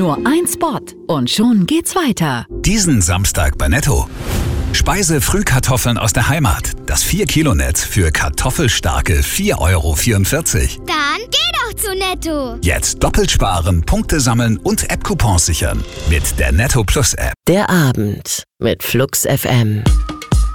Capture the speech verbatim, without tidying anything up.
Nur ein Spot und schon geht's weiter. Diesen Samstag bei Netto. Speise-Frühkartoffeln aus der Heimat. Das vier Kilo Netz für kartoffelstarke vier Euro vierundvierzig. Dann geh doch zu Netto. Jetzt doppelt sparen, Punkte sammeln und App-Coupons sichern. Mit der Netto Plus App. Der Abend mit Flux F M.